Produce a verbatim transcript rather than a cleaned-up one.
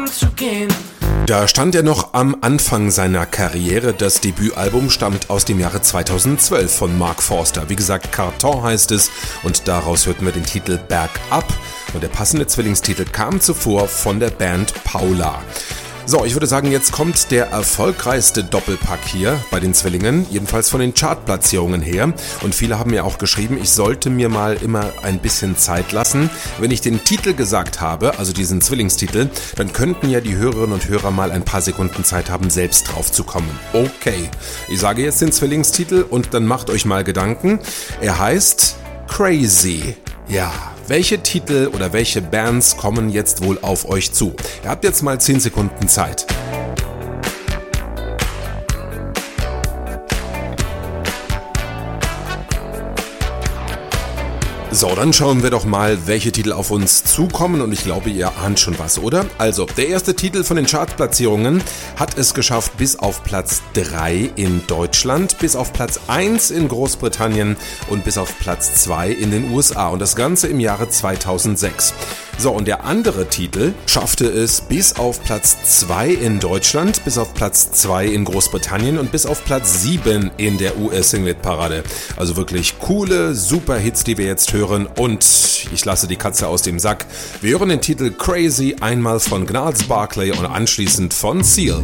anzugehen. Da stand er noch am Anfang seiner Karriere. Das Debütalbum stammt aus dem Jahre zweitausendzwölf von Mark Forster. Wie gesagt, Carton heißt es und daraus hörten wir den Titel Bergab. Und der passende Zwillingstitel kam zuvor von der Band Paula. So, ich würde sagen, jetzt kommt der erfolgreichste Doppelpack hier bei den Zwillingen, jedenfalls von den Chartplatzierungen her. Und viele haben mir auch geschrieben, ich sollte mir mal immer ein bisschen Zeit lassen. Wenn ich den Titel gesagt habe, also diesen Zwillingstitel, dann könnten ja die Hörerinnen und Hörer mal ein paar Sekunden Zeit haben, selbst drauf zu kommen. Okay, ich sage jetzt den Zwillingstitel und dann macht euch mal Gedanken. Er heißt Crazy. Ja, welche Titel oder welche Bands kommen jetzt wohl auf euch zu? Ihr habt jetzt mal zehn Sekunden Zeit. So, dann schauen wir doch mal, welche Titel auf uns zukommen und ich glaube, ihr ahnt schon was, oder? Also, der erste Titel von den Chartplatzierungen hat es geschafft bis auf Platz drei in Deutschland, bis auf Platz eins in Großbritannien und bis auf Platz zwei in den U S A und das Ganze im Jahre zweitausendsechs. So, und der andere Titel schaffte es bis auf Platz zwei in Deutschland, bis auf Platz zwei in Großbritannien und bis auf Platz sieben in der U S-Singlet-Parade. Also wirklich coole, super Hits, die wir jetzt hören und ich lasse die Katze aus dem Sack. Wir hören den Titel Crazy einmal von Gnarls Barkley und anschließend von Seal.